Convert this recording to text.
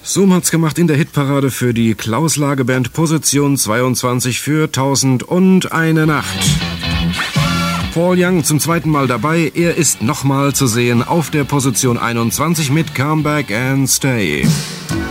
Zoom hat's gemacht in der Hitparade für die Klaus-Lage-Band, Position 22 für 1001 Nacht. Paul Young zum zweiten Mal dabei. Er ist nochmal zu sehen auf der Position 21 mit Come Back and Stay.